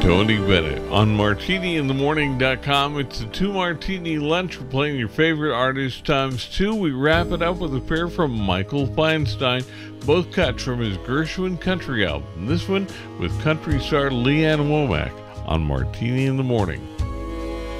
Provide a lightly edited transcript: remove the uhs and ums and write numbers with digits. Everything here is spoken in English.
Tony Bennett on MartiniInTheMorning.com. It's a 2-martini lunch. We're playing your favorite artist times 2. We wrap it up with a pair from Michael Feinstein, both cut from his Gershwin Country album. This one with country star Leanne Womack on Martini in the Morning.